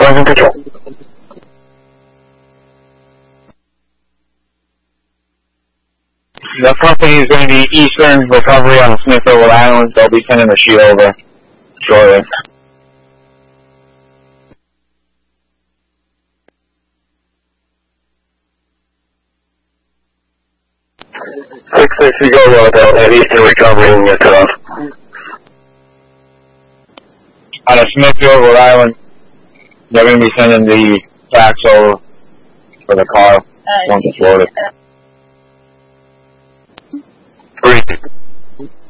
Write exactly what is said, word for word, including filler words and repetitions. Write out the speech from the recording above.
Closing control. The company is going to be Eastern Recovery on Smithfield, Rhode Island. They'll be sending the sheet over shortly. six six, we go uh, at Eastern Recovery and get cut off. Out of Smithfield, Rhode Island, they're going to be sending the fax over for the car going to Florida. Three.